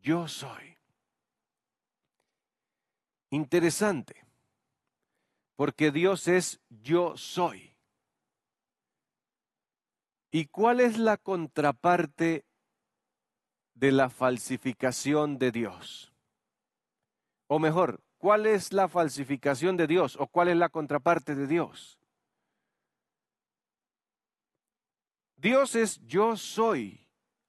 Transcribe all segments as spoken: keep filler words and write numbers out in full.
yo soy. Interesante, porque Dios es yo soy. ¿Y cuál es la contraparte de la falsificación de Dios? O mejor, ¿cuál es la falsificación de Dios o cuál es la contraparte de Dios? Dios es yo soy.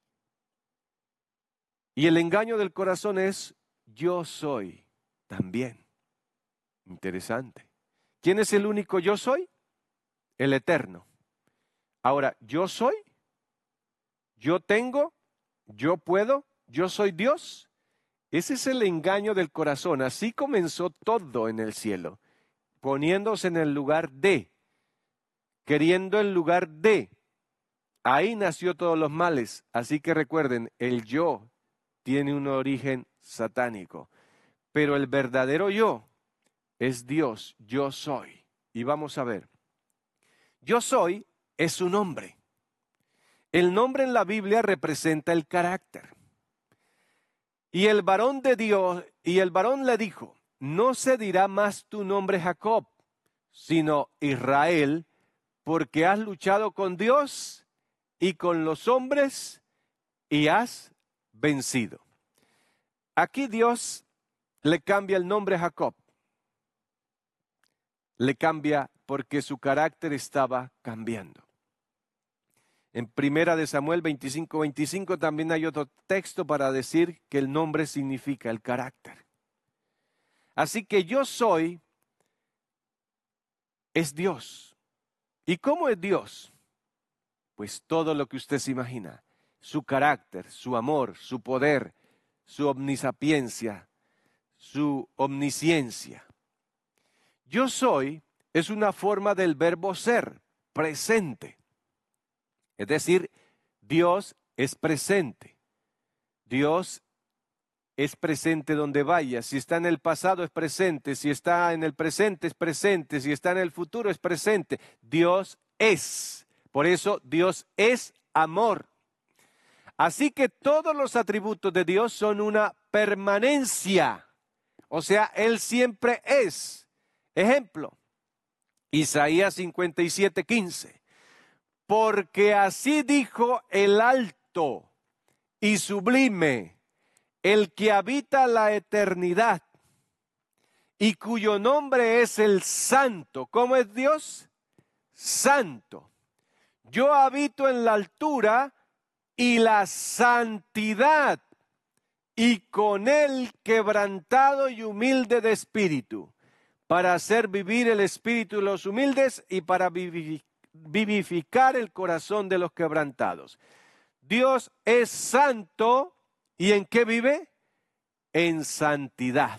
Y el engaño del corazón es yo soy también. Interesante. ¿Quién es el único yo soy? El Eterno. Ahora, yo soy, yo tengo, yo puedo, yo soy Dios. Ese es el engaño del corazón. Así comenzó todo en el cielo, poniéndose en el lugar de, queriendo el lugar de. Ahí nació todos los males. Así que recuerden, el yo tiene un origen satánico, pero el verdadero yo es Dios, yo soy. Y vamos a ver, yo soy es un nombre. El nombre en la Biblia representa el carácter. Y el varón de Dios, y el varón le dijo, no se dirá más tu nombre Jacob, sino Israel, porque has luchado con Dios y con los hombres y has vencido. Aquí Dios le cambia el nombre a Jacob. Le cambia porque su carácter estaba cambiando. En Primera de Samuel veinticinco, veinticinco también hay otro texto para decir que el nombre significa el carácter. Así que yo soy es Dios. ¿Y cómo es Dios? Pues todo lo que usted se imagina. Su carácter, su amor, su poder, su omnisapiencia, su omnisciencia. Yo soy es una forma del verbo ser, presente. Es decir, Dios es presente. Dios es presente donde vaya. Si está en el pasado es presente. Si está en el presente es presente. Si está en el futuro es presente. Dios es. Por eso Dios es amor. Así que todos los atributos de Dios son una permanencia. O sea, Él siempre es. Ejemplo, Isaías cincuenta y siete, quince. Porque así dijo el alto y sublime, el que habita la eternidad y cuyo nombre es el Santo. ¿Cómo es Dios? Santo. Yo habito en la altura y la santidad, y con él quebrantado y humilde de espíritu, para hacer vivir el espíritu de los humildes y para vivificar el corazón de los quebrantados. Dios es santo, ¿y en qué vive? En santidad.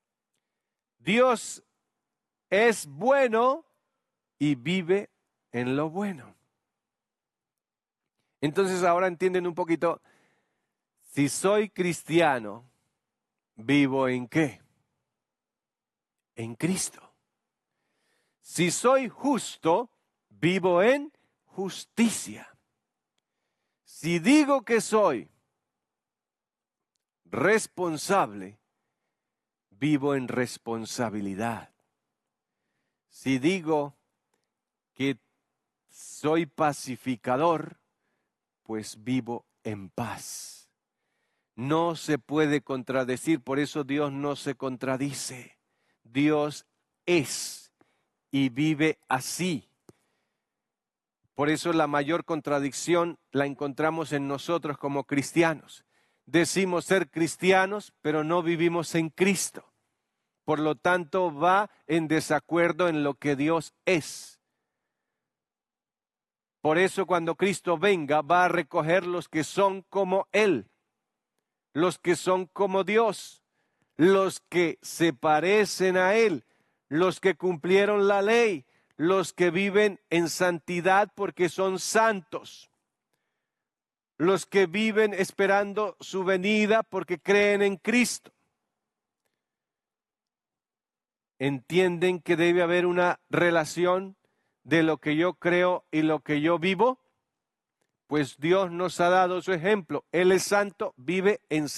Dios es bueno y vive en lo bueno. Entonces ahora entienden un poquito, si soy cristiano, ¿vivo en qué? En Cristo. Si soy justo, vivo en justicia. Si digo que soy responsable, vivo en responsabilidad. Si digo que soy pacificador, pues vivo en paz. No se puede contradecir, por eso Dios no se contradice. Dios es y vive así. Por eso la mayor contradicción la encontramos en nosotros como cristianos. Decimos ser cristianos, pero no vivimos en Cristo. Por lo tanto, va en desacuerdo en lo que Dios es. Por eso cuando Cristo venga, va a recoger los que son como Él, los que son como Dios, los que se parecen a Él, los que cumplieron la ley, los que viven en santidad porque son santos, los que viven esperando su venida porque creen en Cristo. ¿Entienden que debe haber una relación de lo que yo creo y lo que yo vivo? Pues Dios nos ha dado su ejemplo. Él es santo, vive en